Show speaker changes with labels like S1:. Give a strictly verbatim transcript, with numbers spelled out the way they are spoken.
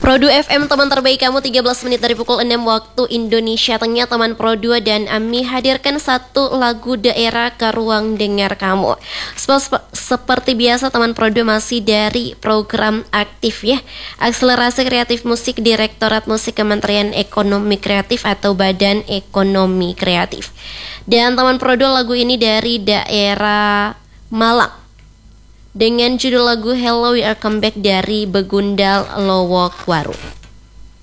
S1: Produ F M, teman terbaik kamu, tiga belas menit dari pukul enam waktu Indonesia Tengah. Teman Produ dan Ami hadirkan satu lagu daerah ke ruang dengar kamu. Sep- Seperti biasa teman Produ masih dari program aktif ya, Akselerasi Kreatif Musik Direktorat Musik Kementerian Ekonomi Kreatif atau Badan Ekonomi Kreatif. Dan teman Produ, lagu ini dari daerah Malang dengan judul lagu Hello We Are Come Back dari Begundal Lowokwaru.